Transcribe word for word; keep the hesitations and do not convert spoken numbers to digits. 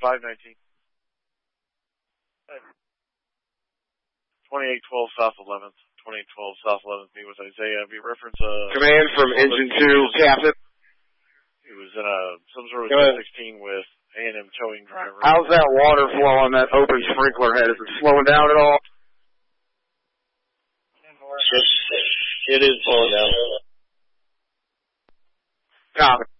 five nineteen. twenty-eight twelve South eleventh. twenty-eight twelve South eleventh, me with Isaiah. We reference a... Command from Engine two, Captain. He was in a, some sort of sixteen with A and M towing driver. How's that water flow on that open sprinkler head? Is it slowing down at all? It is slowing down. Copy.